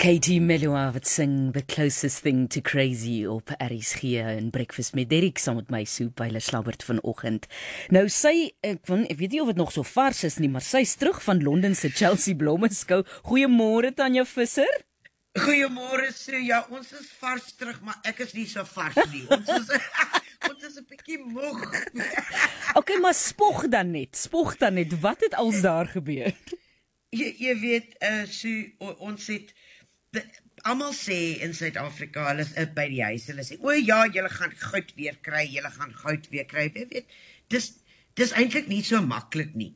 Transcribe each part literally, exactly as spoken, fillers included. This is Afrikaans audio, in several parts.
Katie Melua wat sing The Closest Thing to Crazy op R S G in Breakfast met Derek saam met my soep by Slabbert vanoggend. Nou sy, ek, van, ek weet nie of dit nog so vars is nie, maar sy is terug van Londen se Chelsea Blommenskou. Goeiemôre Tanya Visser. Goeiemôre Sue. Ja, ons is vars terug, maar ek is nie so vars nie. Ons is ons is 'n bietjie moeg. Okay, maar spog dan net. Spog dan net. Wat het als daar gebeur? Jy, jy weet, uh, Sue, ons het almal sê in Suid-Afrika, hulle is uh, by die huis, hulle sê, o ja, julle gaan goud weer kry, julle gaan goud weer kry. Jy weet, dis dis eintlik nie so maklik nie.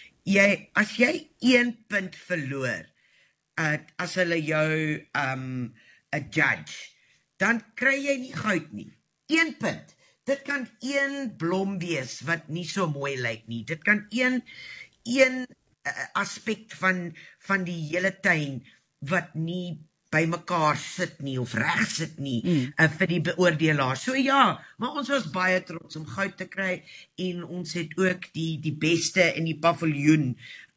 Jy as jy een punt verloor, uh, as hulle jou um 'n judge, dan kry jy nie goud nie. Een punt. Dit kan een blom wees wat nie so mooi lyk nie. Dit kan een een uh, aspek van van die hele tuin wat nie by mekaar sit nie of reg sit nie mm. uh, vir die beoordelaars. So ja, maar ons was baie trots om goud te kry en ons het ook die die beste in die paviljoen,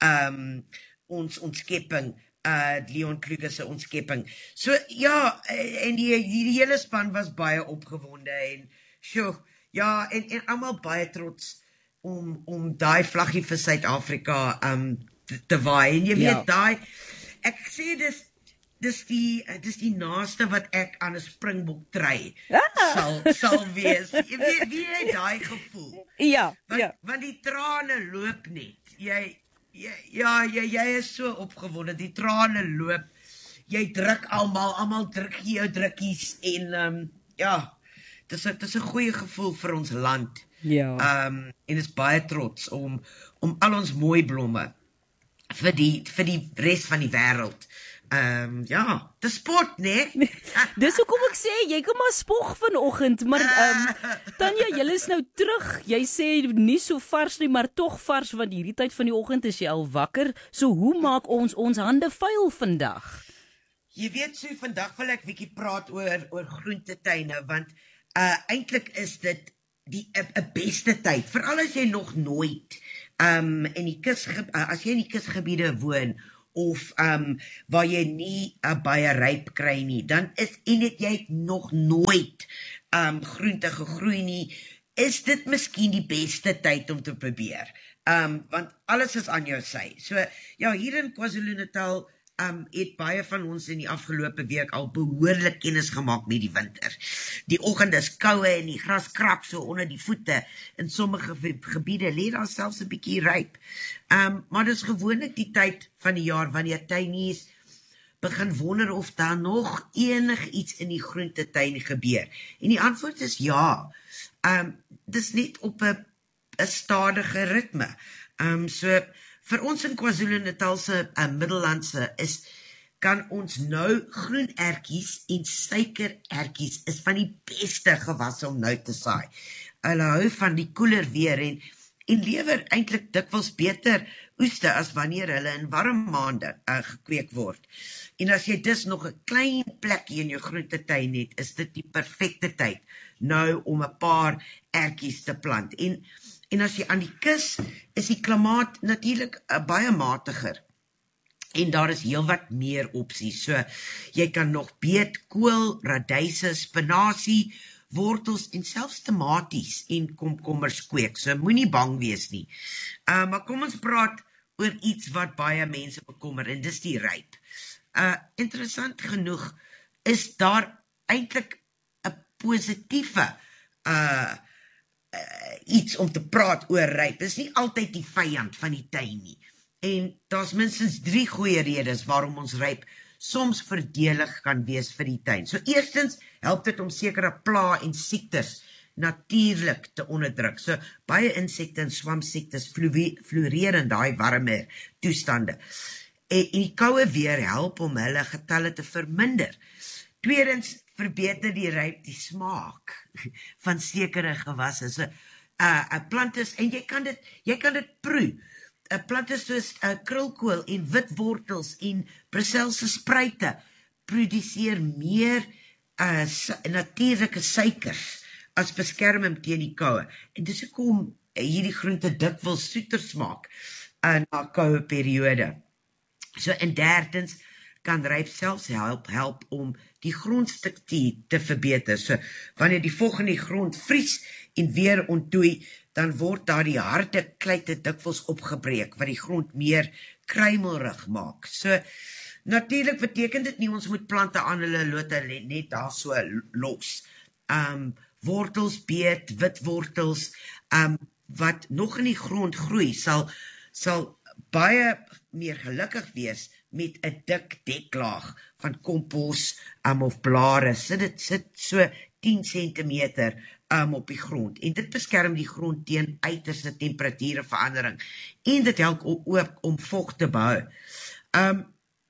um, ons ontskepping, uh, Leon Kluge se ontskepping. So ja, en die, die, die hele span was baie opgewonde en sjoe, ja, en, en almal baie trots om, om daai vlaggie vir Suid-Afrika um, te, te waai. En jy weet, ja. daai, ek sê dis Dis die, dis die naaste wat ek aan 'n springbok trui ah. sal, sal wees. Jy weet, wie het daai gevoel? Ja, want, ja. Want die trane loop net. Jy, jy, ja, jy, jy is so opgewonde. Die trane loop. Jy druk almal, almal druk jou drukkies. En um, ja, dis 'n dis 'n goeie gevoel vir ons land. Ja. Um, en is baie trots om, om al ons mooi blomme vir die, vir die res van die wêreld. Um, ja, dis sport, né? Nee? Dis hoekom ek sê, jy kan maar spog vanoggend, maar um, Tanya, jy is nou terug. Jy sê nie so vars nie, maar tog vars, want hierdie tyd van die oggend is jy al wakker. So hoe maak ons ons hande vuil vandag? Jy weet so, vandag wil ek bietjie praat oor, oor groentetuine, want uh, eintlik is dit die 'n beste tyd, veral as jy nog nooit um, in die kus, uh, as jy in die kusgebiede woon, of um, waar jy nie uh, baie ryp kry nie, dan is, en het jy nog nooit um, groente gegroei nie, is dit miskien die beste tyd om te probeer, um, want alles is aan jou sy. So, ja, hier in KwaZulu-Natal um, het baie van ons in die afgelope week al behoorlik kennis gemaak met die winter. Die oggend is koue en die gras krap so onder die voete, in sommige gebiede lê daar selfs 'n bietjie ryp. Um, maar dit is gewoonlik die tyd van die jaar wanneer tuinies begin wonder of daar nog enig iets in die groentetuin gebeur. En die antwoord is ja. Um, dit is net op 'n 'n stadige ritme. Um, so vir ons in KwaZulu-Natal se uh, Middellandse is kan ons nou groenertjies en suikerertjies is van die beste gewasse om nou te saai. Hulle hou van die koeler weer en en lewer eintlik dikwels beter oeste as wanneer hulle in warm maande uh, gekweek word. En as jy dus nog 'n klein plekkie in jou groentetuin het, is dit die perfekte tyd nou om 'n paar ertjies te plant. En en as jy aan die kus, is die klimaat natuurlik uh, baie matiger. En daar is heelwat meer opsies. So jy kan nog beet, kool, radyse, spinasie, wortels en selfs tomaties en komkommers kweek. So moenie bang wees nie. Uh, maar kom ons praat oor iets wat baie mense bekommer en dis die ryp. Uh, interessant genoeg is daar eintlik 'n positiewe uh, uh, iets om te praat oor ryp. Dis nie altyd die vyand van die tuin nie. En daar's minstens drie goeie redes waarom ons ryp soms verdelig kan wees vir die tuin. So eerstens help dit om sekere pla en siektes natuurlik te onderdruk. So baie insekte en swamsiektes floreer in daai warmer toestande. En die koue weer help om hulle getalle te verminder. Tweedens verbeter die ryp die smaak van sekere gewasse. So 'n uh, plant is en jy kan dit jy kan dit proe. 'n Plante soos uh, krulkool en witwortels en Brusselse spruite produseer meer uh, natuurlike suikers as beskerming teen die koue. En dis hoekom uh, hierdie groente dikwels soeter smaak uh, na koue periode. So en derdens, kan ryp selfs help, help om die grondstruktuur te verbeter. So, wanneer die volgende grond vries en weer onttoei, dan word daar die harde kleite dikwels opgebreek, wat die grond meer kruimelrig maak. So, natuurlik beteken dit nie, ons moet plante aan hulle lote net daar so los. Um, wortels, beet, witwortels, um, wat nog in die grond groei, sal, sal baie meer gelukkig wees met 'n dik deklaag van kompos um, of blare. Sit dit sit so tien sentimeter um, op die grond. En dit beskerm die grond teen uiterste temperatureverandering. En dit help ook om vocht te behou. Um,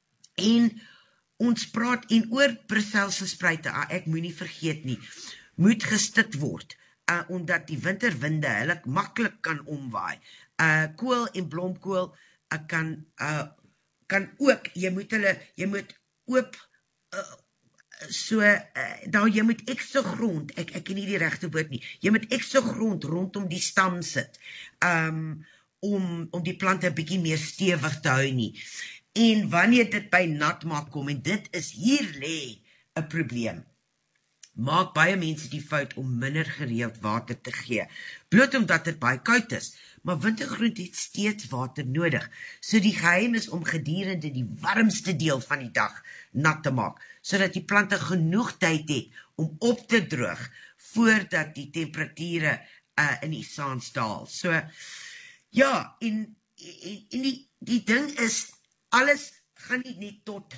en ons praat en oor Brusselse spruite, ek moenie vergeet nie, moet gestit word, uh, omdat die winterwinde hulle maklik kan omwaai. Uh, kool en blomkool uh, kan, uh, kan ook, jy moet hulle, jy moet oop, uh, so, uh, nou jy moet ekstra grond, ek, ek ken nie die regte woord nie, jy moet ekstra grond rondom die stam sit, um, om, om die plante 'n bietjie meer stewig te hou nie. En wanneer dit by nat maak kom, en dit is hier lê 'n probleem, maak baie mense die fout om minder gereeld water te gee, bloot omdat dit baie koud is, maar wintergroente het steeds water nodig, so die geheim is om gedurende die warmste deel van die dag nat te maak, sodat die plante genoeg tyd het om op te droog, voordat die temperature uh, in die saans daal. So, ja, en, en, en die, die ding is, alles gaan nie net tot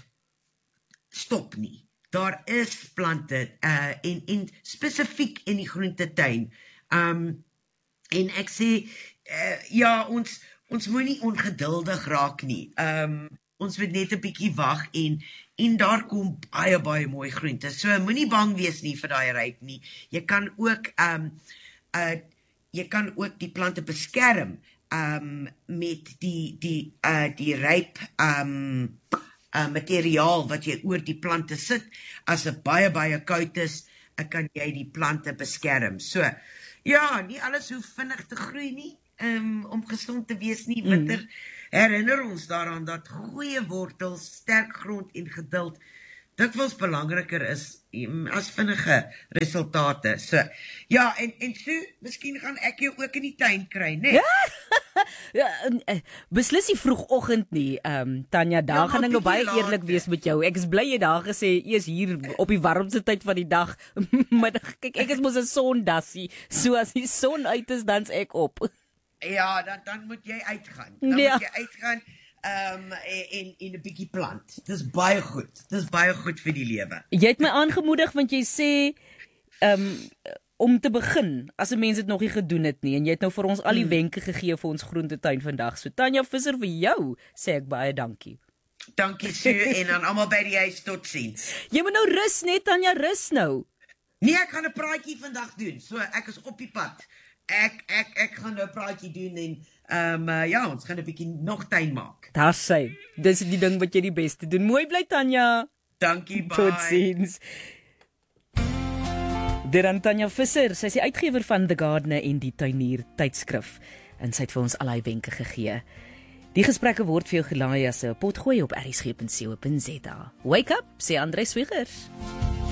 stop nie. Daar is plante, uh, en, en spesifiek in die groentetuin. Um, en ek sê, uh, ja, ons, ons moet nie ongeduldig raak nie. Um, ons moet net 'n bietjie wag en, en daar kom baie, baie mooi groente. So, moenie bang wees nie vir daai ryp nie. Jy kan ook, um, uh, jy kan ook die plante beskerm, um, met die, die, uh, die ryp, um, Uh, materiaal wat jy oor die plante sit, as dit baie, baie koud is, kan jy die plante beskerm. So, ja, nie alles hoef vinnig te groei nie, um, om gesond te wees nie, winter mm. herinner ons daaraan dat goeie wortels, sterk grond en geduld dikwels belangriker is um, as vinnige resultate. So, ja, en, en so, miskien gaan ek jou ook in die tuin kry, né? Ja! Ja, beslis nie vroegoggend nie, um, Tanya, daar ja, gaan ek nou baie later. Eerlik wees met jou. Ek is bly jy daar gesê, eers hier op die warmste tyd van die dag, middag, kyk, ek is mos 'n sondassie, so as die son uit is, dan's ek op. Ja, dan, dan moet jy uitgaan, dan ja. moet jy uitgaan, um, en, en 'n bietjie plant, dis baie goed, dis baie goed vir die lewe. Jy het my aangemoedig, want jy sê, um, om te begin, as 'n mens dit nog nie gedoen het nie, en jy het nou vir ons al die wenke gegee vir ons groentetuin vandag, so Tanya Visser, vir jou sê ek baie dankie. Dankie Sue, en dan almal by die huis, totsiens. Jy moet nou rus net, Tanya, rus nou. Nee, ek gaan 'n praatjie vandag doen, so ek is op die pad. Ek, ek, ek gaan nou 'n praatjie doen, en um, uh, ja, ons gaan 'n bietjie nog tuin maak. Daar sê, dis die ding wat jy die beste doen. Mooi bly, Tanya. Dankie, bye. Totsiens. Dit Tanya Visser, sy is die uitgewer van The Gardener en die Tuinier tydskrif, en sy het vir ons al die wenke gegee. Die gesprekke word vir jou gelaai as 'n potgooi op r s g punt co punt za. Wake up, sê André Swigers.